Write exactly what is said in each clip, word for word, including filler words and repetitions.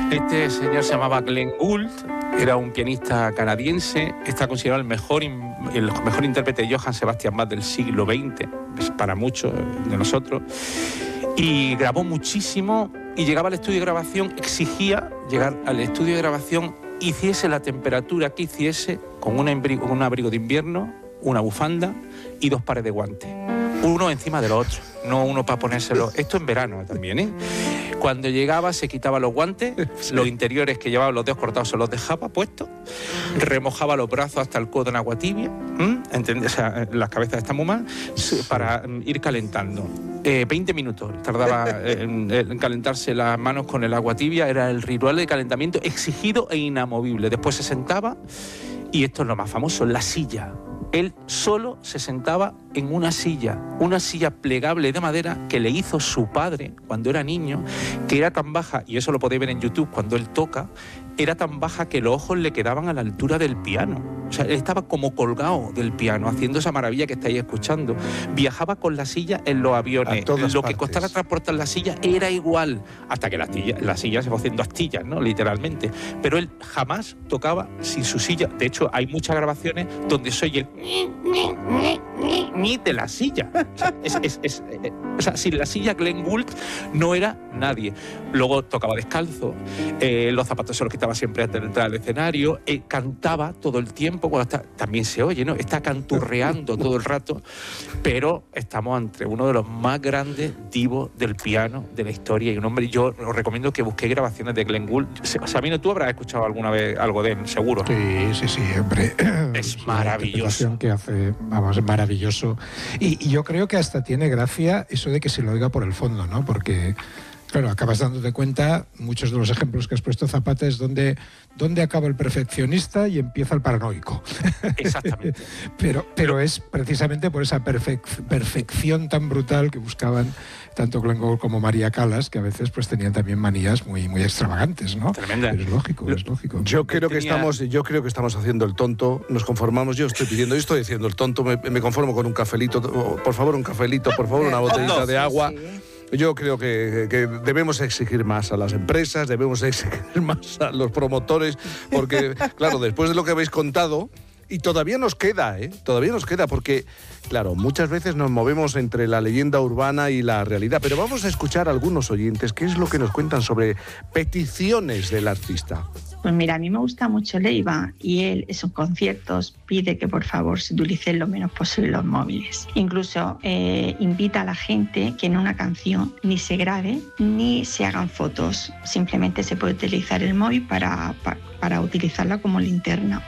Este señor se llamaba Glenn Gould, era un pianista canadiense, está considerado el mejor, el mejor intérprete de Johann Sebastian Bach del siglo veinte, para muchos de nosotros, y grabó muchísimo y llegaba al estudio de grabación, exigía llegar al estudio de grabación, hiciese la temperatura que hiciese, con, una, con un abrigo de invierno, una bufanda y dos pares de guantes, uno encima del otro, no uno para ponérselo, esto en verano también, ¿eh? Cuando llegaba se quitaba los guantes, sí. Los interiores que llevaba los dedos cortados se los dejaba puestos, remojaba los brazos hasta el codo en agua tibia, ¿entiendes? O sea, las cabezas están muy mal, para ir calentando. Eh, veinte minutos tardaba en, en calentarse las manos con el agua tibia, era el ritual de calentamiento exigido e inamovible. Después se sentaba, y esto es lo más famoso, la silla. Él solo se sentaba en una silla, una silla plegable de madera que le hizo su padre cuando era niño, que era tan baja, y eso lo podéis ver en YouTube cuando él toca, era tan baja que los ojos le quedaban a la altura del piano. O sea, él estaba como colgado del piano, haciendo esa maravilla que estáis escuchando. Viajaba con la silla en los aviones. Lo partes. Que costaba transportar la silla era igual, hasta que la silla, la silla se fue haciendo astillas, ¿no? Literalmente. Pero él jamás tocaba sin su silla. De hecho, hay muchas grabaciones donde se oye el ni de la silla. O sea, es, es, es, es, o sea, sin la silla Glenn Gould no era nadie. Luego tocaba descalzo, eh, los zapatos se los quitaba siempre antes de entrar al escenario, eh, cantaba todo el tiempo, cuando está, también se oye, ¿no? Está canturreando todo el rato, pero estamos ante uno de los más grandes divos del piano de la historia, y un hombre, yo os recomiendo que busquéis grabaciones de Glenn Gould. Sabino, tú habrás escuchado alguna vez algo de él, seguro. Sí, sí, sí, hombre. Es maravilloso. La que hace, vamos, es maravilloso. Y, y yo creo que hasta tiene gracia eso de que se lo oiga por el fondo, ¿no? Porque, claro, acabas dándote cuenta, muchos de los ejemplos que has puesto, Zapata, es donde, donde acaba el perfeccionista y empieza el paranoico. Exactamente. pero, pero es precisamente por esa perfec perfección tan brutal que buscaban tanto Glenn Gould como María Callas, que a veces pues tenían también manías muy, muy extravagantes, ¿no? Tremenda. Pero es lógico, es lógico. Yo creo que tenía... estamos, yo creo que estamos haciendo el tonto, nos conformamos, yo estoy pidiendo, yo estoy diciendo el tonto, me, me conformo con un cafelito, por favor un cafelito, por favor una botellita de agua. Yo creo que, que debemos exigir más a las empresas, debemos exigir más a los promotores, porque, claro, después de lo que habéis contado, y todavía nos queda, ¿eh? Todavía nos queda, porque, claro, muchas veces nos movemos entre la leyenda urbana y la realidad, pero vamos a escuchar a algunos oyentes qué es lo que nos cuentan sobre peticiones del artista. Pues mira, a mí me gusta mucho Leiva y él en sus conciertos pide que por favor se utilicen lo menos posible los móviles. Incluso eh, invita a la gente que en una canción ni se grabe ni se hagan fotos. Simplemente se puede utilizar el móvil para, para, para utilizarla como linterna.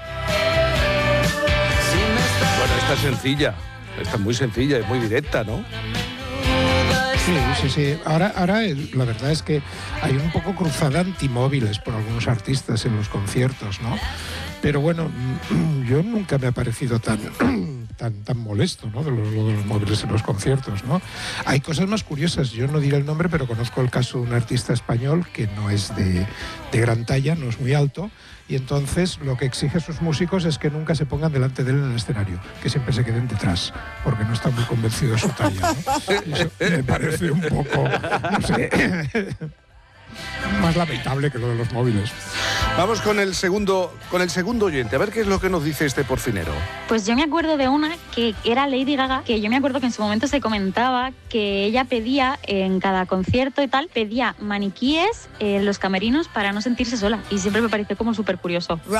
Bueno, esta es sencilla, esta es muy sencilla, es muy directa, ¿no? Sí, sí, sí. Ahora, ahora la verdad es que hay un poco cruzada antimóviles por algunos artistas en los conciertos, ¿no? Pero bueno, yo nunca me ha parecido tan, tan, tan molesto, ¿no? De los, de los móviles en los conciertos, ¿no? Hay cosas más curiosas. Yo no diré el nombre, pero conozco el caso de un artista español que no es de, de gran talla, no es muy alto, y entonces lo que exige a sus músicos es que nunca se pongan delante de él en el escenario, que siempre se queden detrás, porque no está muy convencido de su talla, ¿no? Y eso me parece un poco, no sé, más lamentable que lo de los móviles. Vamos con el segundo, con el segundo oyente, a ver qué es lo que nos dice este porfinero. Pues yo me acuerdo de una que era Lady Gaga, que yo me acuerdo que en su momento se comentaba que ella pedía en cada concierto y tal, pedía maniquíes en los camerinos para no sentirse sola, y siempre me pareció como súper curioso.